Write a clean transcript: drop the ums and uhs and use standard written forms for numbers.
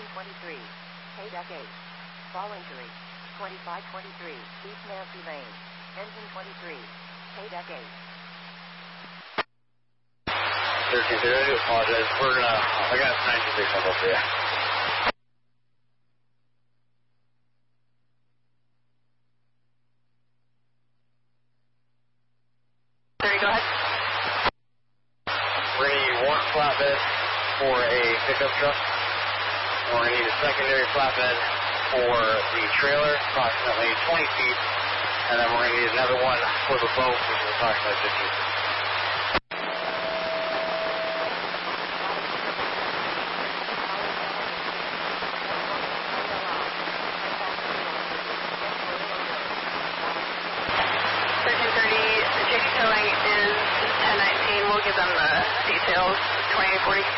1323, K-Deck 8. Voluntary, 2523, East Nancy Lane. Engine 23, K-Deck 8. 1330, I do apologize. I got 96 number for you. Go ahead. We're going to need one flatbed for a pickup truck. We're going to need a secondary flatbed for the trailer, approximately 20 feet. And then we're going to need another one for the boat, which is approximately 15 feet. Towing is 1019. We'll give them the details, 2840.